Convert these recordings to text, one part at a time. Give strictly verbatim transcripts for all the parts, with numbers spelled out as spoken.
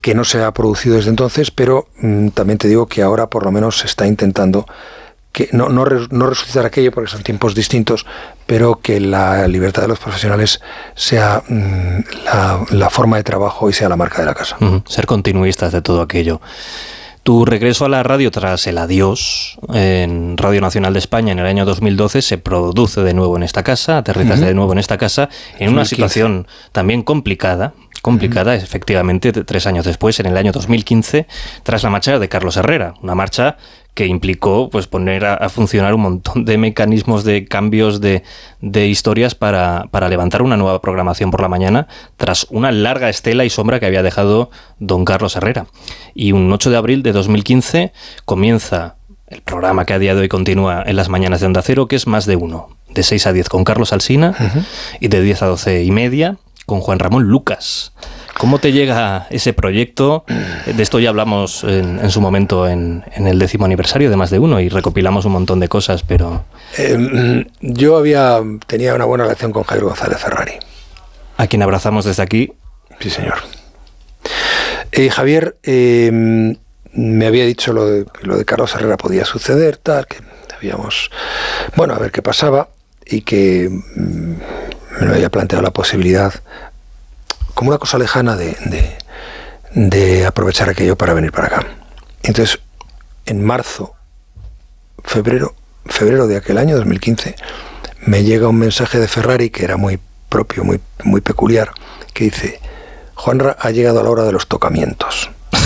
que no se ha producido desde entonces, pero mmm, también te digo que ahora por lo menos se está intentando que no, no, no resucitar aquello porque son tiempos distintos, pero que la libertad de los profesionales sea mmm, la, la forma de trabajo y sea la marca de la casa. Uh-huh. Ser continuistas de todo aquello. Tu regreso a la radio tras el adiós en Radio Nacional de España en el año dos mil doce se produce de nuevo en esta casa, aterrizas uh-huh. de nuevo en esta casa, en una situación también complicada, complicada, uh-huh. efectivamente, tres años después, en el año dos mil quince, tras la marcha de Carlos Herrera, una marcha que implicó pues poner a, a funcionar un montón de mecanismos de cambios de, de historias para, para levantar una nueva programación por la mañana tras una larga estela y sombra que había dejado don Carlos Herrera. Y un ocho de abril de dos mil quince comienza el programa que a día de hoy continúa en las mañanas de Onda Cero, que es Más de Uno, de seis a diez con Carlos Alsina uh-huh. y de diez a doce y media con Juan Ramón Lucas. ¿Cómo te llega ese proyecto? De esto ya hablamos en, en su momento en, en el décimo aniversario de Más de Uno y recopilamos un montón de cosas, pero... Eh, yo había tenía una buena relación con Javier González Ferrari. A quien abrazamos desde aquí. Sí, señor. Eh, Javier eh, me había dicho lo de, lo de Carlos Herrera podía suceder, tal, que debíamos... Bueno, a ver qué pasaba y que mm, me había planteado la posibilidad... como una cosa lejana de, de, de aprovechar aquello para venir para acá. Entonces, en marzo, febrero, febrero de aquel año, dos mil quince, me llega un mensaje de Ferrari que era muy propio, muy, muy peculiar, que dice: Juanra, ha llegado a la hora de los tocamientos.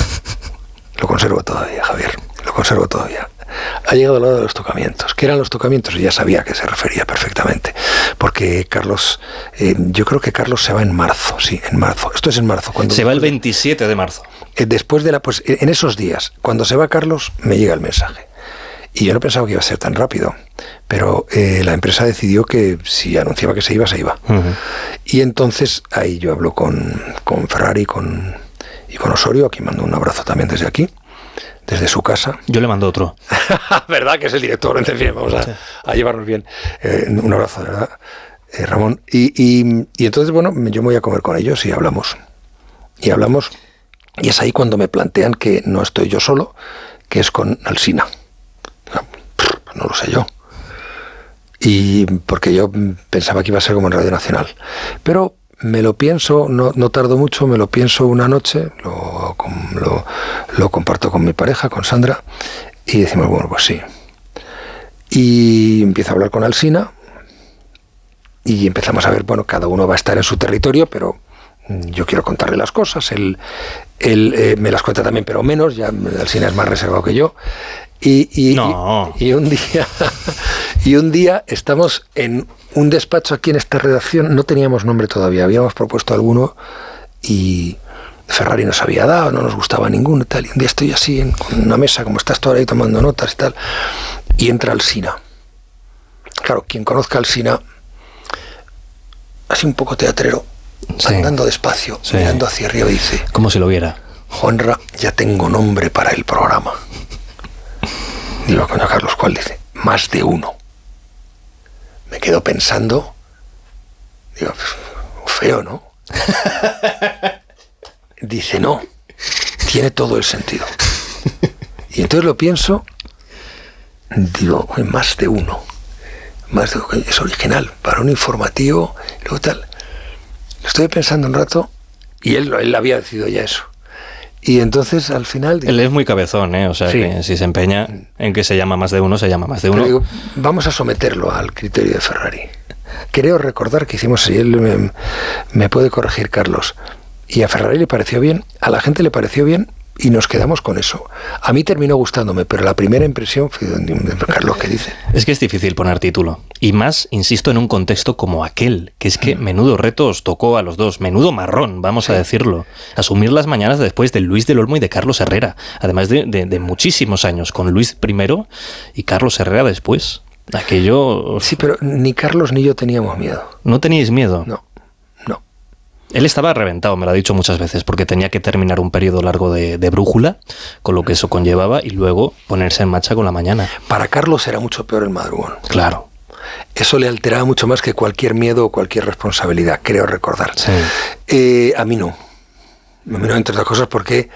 Lo conservo todavía, Javier, lo conservo todavía. Ha llegado la hora de los tocamientos. ¿Qué eran los tocamientos? Y ya sabía a qué se refería perfectamente. Porque Carlos, eh, yo creo que Carlos se va en marzo, sí, en marzo. Esto es en marzo. Cuando se va el veintisiete de marzo. Eh, después de la, pues en esos días, cuando se va Carlos, me llega el mensaje. Y yo no pensaba que iba a ser tan rápido. Pero eh, la empresa decidió que si anunciaba que se iba, se iba. Uh-huh. Y entonces ahí yo hablo con, con Ferrari con, y con Osorio, a quien mando un abrazo también desde aquí. Desde su casa. Yo le mando otro. ¿Verdad? Que es el director. En fin, vamos a, sí. a llevarnos bien. Eh, un abrazo, de verdad, eh, Ramón. Y, y, y entonces, bueno, yo me voy a comer con ellos y hablamos. Y hablamos. Y es ahí cuando me plantean que no estoy yo solo, que es con Alsina. No lo sé yo. Y porque yo pensaba que iba a ser como en Radio Nacional. Pero me lo pienso, no, no tardo mucho, me lo pienso una noche, lo, lo, lo comparto con mi pareja, con Sandra, y decimos, bueno, pues sí. Y empiezo a hablar con Alsina, y empezamos a ver, bueno, cada uno va a estar en su territorio, pero yo quiero contarle las cosas, él, él eh, me las cuenta también, pero menos, ya Alsina es más reservado que yo. Y, y, no. y, y un día y un día estamos en un despacho aquí en esta redacción, no teníamos nombre todavía, habíamos propuesto alguno y Ferrari nos había dado, no nos gustaba ninguno y tal, y un día estoy así en con una mesa como estás tú ahora ahí tomando notas y tal, y entra Alsina. Claro, quien conozca a Alsina, así un poco teatrero, sí. andando despacio, sí. mirando hacia arriba, dice, como si lo viera: Juanra, ya tengo nombre para el programa. Digo, coño, Carlos, ¿cuál? Dice, Más de Uno. Me quedo pensando, digo, feo, ¿no? Dice, no, tiene todo el sentido. Y entonces lo pienso, digo, Más de Uno. Más de Uno, es original, para un informativo, y luego tal. Lo estoy pensando un rato, y él, él había decidido ya eso. Y entonces, al final... Digo, él es muy cabezón, ¿eh? O sea, sí. que si se empeña en que se llama Más de Uno, se llama Más de Uno. Digo, vamos a someterlo al criterio de Ferrari. Creo recordar que hicimos, y él me, me puede corregir, Carlos, y a Ferrari le pareció bien, a la gente le pareció bien, y nos quedamos con eso. A mí terminó gustándome, pero la primera impresión fue de, de Carlos, que dice. Es que es difícil poner título. Y más, insisto, en un contexto como aquel, que es que menudo reto os tocó a los dos, menudo marrón, vamos sí. a decirlo. Asumir las mañanas después de Luis del Olmo y de Carlos Herrera, además de, de, de muchísimos años, con Luis primero y Carlos Herrera después. Aquello... Sí, pero ni Carlos ni yo teníamos miedo. ¿No teníais miedo? No. Él estaba reventado, me lo ha dicho muchas veces, porque tenía que terminar un periodo largo de, de brújula, con lo que eso conllevaba, y luego ponerse en marcha con la mañana. Para Carlos era mucho peor el madrugón. Claro. Eso le alteraba mucho más que cualquier miedo o cualquier responsabilidad, creo recordar. Sí. Eh, a mí no. Me miró, entre otras cosas, porque